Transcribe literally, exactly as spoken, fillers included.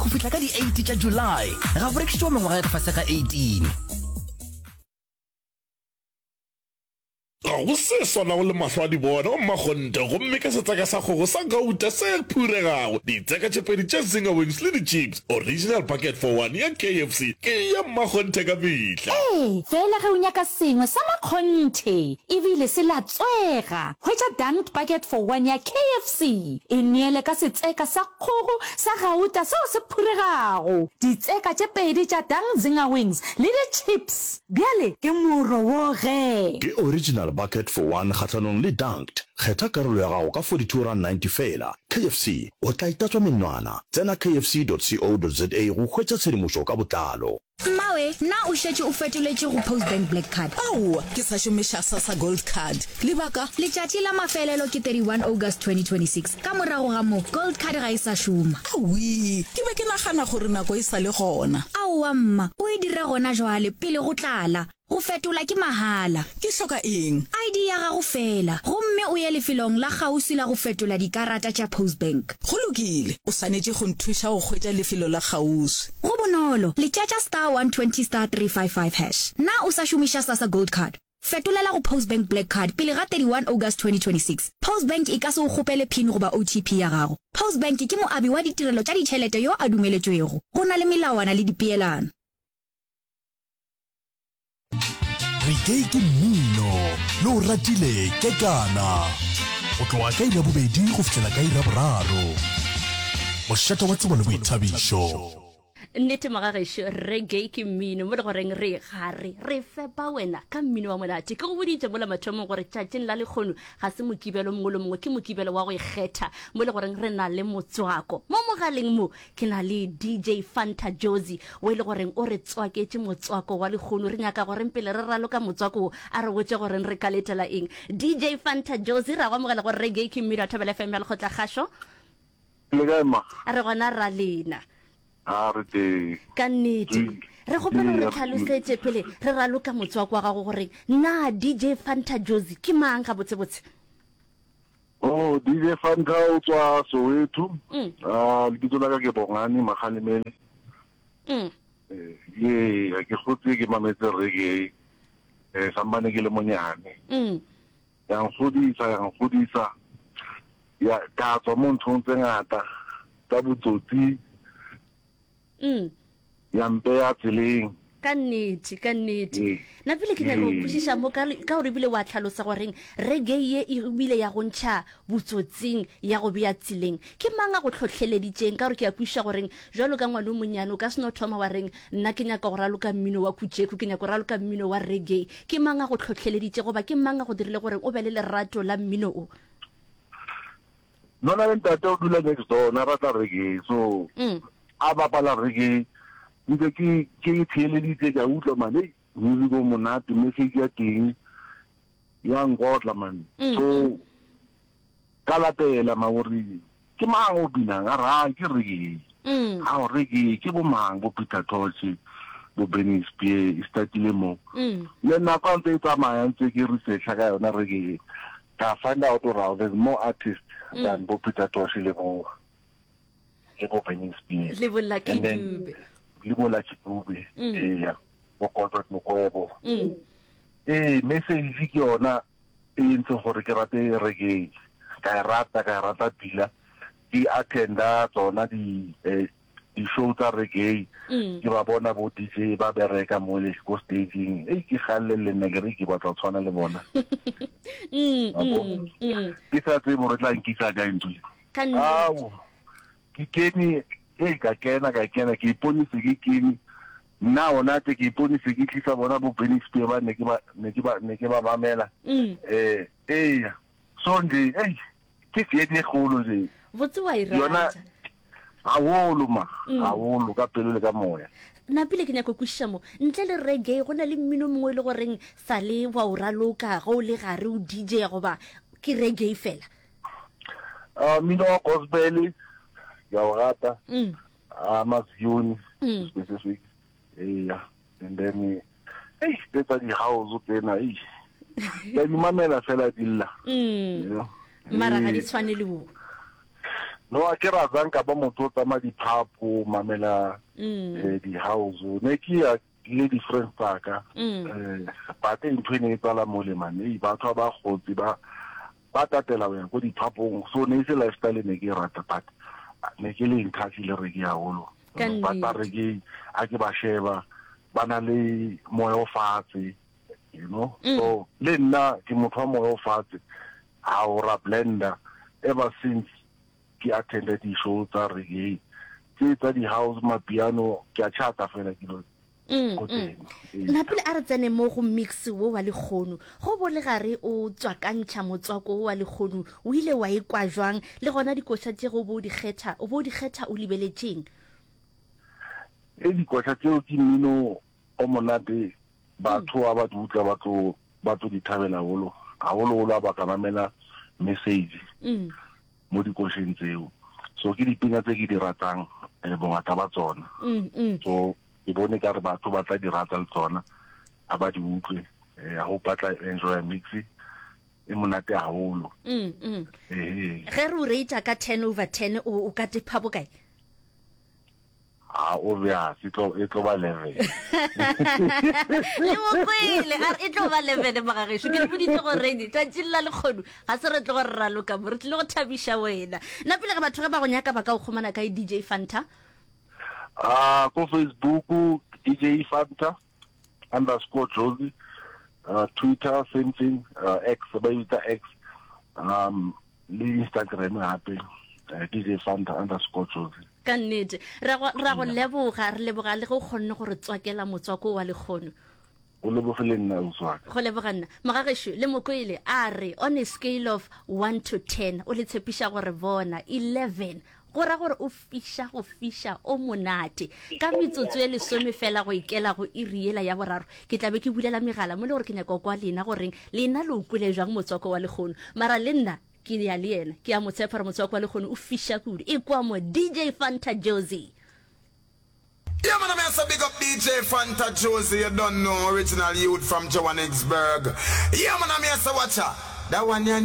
go fitla ka di eight tša July ga borekišwa mengwaga ya ka fase ga eighteen. ga go se sona go le mahlo a di bona o mmakgonte gomme ka setseka sa kgogo sa gauta se phuregago ditseka tše pedi tša Zinger Wings le di-chips original bucket for one ya K F C ke ya mmakgonte ka mehla. ee fela ge o nyaka sengwe sa makgonte ebile se latswega hwetša dunked bucket for one ya K F C e neele ka setseka sa kgogo sa gauta seo se phuregago ditseka tše pedi tša dunked Zinger Wings le di-chips bjale ke moro wo ge ke original bucket for one kgatlanong le dunked kgetha karolo ya gago ka forty-two rand ninety fela. K F C o tla itatswa menwana tsena k f c dot co dot za go hwetša tshedimošo ka botlalo. Mawe, na o šetše o fetoletše go Postbank Black Card. Aowa, ke sa šomiša SASSA Gold Card. Lebaka? Letšatši la mafelelo ke thirty-one August twenty twenty-six. Ka morago ga moo, Gold Card ga e sa šoma. Awi, ke be ke nagana gore nako e sa le gona. Aowa mma, o e dire gona jwale pele go tlala. Go fetola ke mahala. Ke hloka eng? I D ya gago fela. Gomme o ye lefelong la gausi la go fetola dikarata tša Postbank. Go lokile, o swanetše go nthuša go hwetša lefelo la gausi. Go bonolo, letšatša star one twenty star three five five hash. Na o sa šomiša SASSA Gold Card. Fetolela go Postbank Black Card pele ga thirty-one August twenty twenty-six. Postbank e ka se go kgopele pin goba O T P ya gago. Postbank ke moabi wa ditirelo tša ditšhelete yo a dumeletšwego. Go na le melawana le dipeelano. Reggae ke mmino le o ratile ke kana o tloga ka ira bobedi go fitlhela ka ira boraro mošata wa tsebo le boithabišo. nnete magagešo reggae ke mmino mo le goreng re gare re fepa wena ka mmino wa monate ke go boditše mola mathomong gore tšatšing la lekgono ga se mokibelo mongwe le mongwe ke mokibelo wa go ikgetha mo le goreng re na le motswako mo mogaleng mo ke na le D J Fanta Jozi o e le goreng o re tswaketse motswako wa lekgono re nyaka gore pele re raloka motswako a re botse gore re ka letela eng. D J Fanta Jozi ra go mogela gore reggae ke mmino a Thobela F M ya Lekgotla Kgašo le ga ma a re gona ra lena a re te ka nnete re gopela re tlhalosetse pele re raloka motswako wa gago gore na D J Fanta Jozi ke mang ga botse botse? oh D J Fanta o tswa Soweto ah le ditso la ka ke Bongani Magalemele mm eh ye ke gotse ke mametse reggae eh sambane ke le monyane mm ya nghodisa ya nghodisa ya ka tswa mo nthong tse ngata tsa botsotsi mm ya mpe ya tseleng ka nnete ka nnete na pele ke nyaka go pušiša mo ka gore bile wa tlhalosa goreng reggae ye e bile ya go ntšha botsotsing ya go bea tseleng ke mang a go tlhotlheleditšeng ka gore ke a pušiša goreng jalo ka ngwane o monyane o ka seno thoma wa reng nna ke nyaka go raloka mmino wa khutšeko ke nyaka go raloka mmino wa reggae ke mang a go tlhotlheleditše goba ke mang a go dirile gore o be le lerato la mmino o? nona le ntate o dula next door na rata reggae so a bapala reggae ntse ke ke theeleditse ka utlwa mane music o monate message ya teng ya ngotla man so ka latela mawori ke mang o binang a ra ke reggae a o reggae ke bo mang bo Peter Tosh bo Benny Spear istatile mo le nna ka ntse e tsamaya ntse ke research ka yona reggae ka find out around there's more artists than bo Peter Tosh le bo le bo Benny Spear le bo Lucky Dube le bo Lucky Dube eh bo Conrad Mokoebo eh message ke yona e ntse gore ke rate reggae ka rata ka rata pila ke attenda tsona di di show tsa reggae ke ba bona bo D J ba bereka mo le go staging e ke galle le nne ke re ke batla tshwana le bona mm mm ke sa tse mo re tla nkisa ka ntse awu ke keni e ka kena ka kena ke iponi se ke keni na ona te ke iponi se ke tlisa bona bo Benny Spear ba ne ke ba ne ke ba ne ke ba mamela eh eh so nje eh ke se di kholo je botse wa ira yona awolo ma awolo ka pelo le ka moya na pele ke nyaka go kwisha mo ntle le reggae go na le mmino mongwe le goreng sa le wa o raloka go le gare o D J go ba ke reggae fela ah mmino wa gospel ya o rata ah maziyoni specific eh ya and then eh teta di house tsena eh ya di mamela fela dilla mm mara ga di tshwane le bo no a ke razang ka ba motho tsa diphapo mamela eh di house ne ke ya le different tsaka eh ba te ntwene e tsala mo le mane ba tshwa ba gotsi ba ba tatela ya go diphapong so ne se lifestyle ne ke rata but ne ke le inthafi le re ke ya holo ba ta re ke a ke ba sheba bana le moyo fatse you know so le nna ke motho moyo fatse a ora blender ever since ke attended the show tsa reggae ke tsa di house mapiano ke a chata fela ke lo na pele a re tsene mo go mix wo wa lekgono go bole gare o tswa kantšha motswako wa lekgono o ile wa e kwa jwang le gona dikoša tse go bo di kgetha o bo di kgetha o libeletseng e dikoša tseo ke mmino o monate batho ba ba dutla ba tlo ba tlo di thabela holo a holo holo ba ka mamela message mo dikošeng tseo so ke dipina tse ke di ratang e bongata ba tsona so ke bone ka re batho ba tla di rata le tsona a ba di utlwe a ho batla enjoy mix e monate haholo mm eh ge re o rate ka ten over ten o ka te phabo kae ah obvious it tlo it tlo ba eleven le mo kwele a e tlo ba eleven ba ga ge ke le boditse go ready tla tsilla le khodu ga se re tlo go raloka mo re tle go thabisha wena na pele ga batho ga ba go nyaka ba ka go khomana ka D J Fanta ah ko Facebook D J Fanta underscore Josie uh, Twitter same thing uh, X ba yuta X um le Instagram hape uh, D J Fanta underscore Josie ka nnete ra go leboga re leboga le go kgonne gore tswakela motswako wa lekgono o lebogile nna o tswaka go lebogana magagesho le mokoele a re on a scale of one to ten o le tshepisha gore bona eleven go ra gore o fisha go fisha o monate ka metsotso e le some fela go ikela go iriela ya boraro ke tlabe ke bulela megala mo le gore ke nyaka kwa lena goreng lena lo kwele jang motswako wa lekgono mara le nna ke ya le ena ke a motsepa re motswako wa lekgono o fisha kudu e kwa mo D J Fanta Josie. Yeah, man, I'm here to big up D J Fanta Josie. You don't know, original youth from Johannesburg. Yeah, man, I'm here to watch her. That one you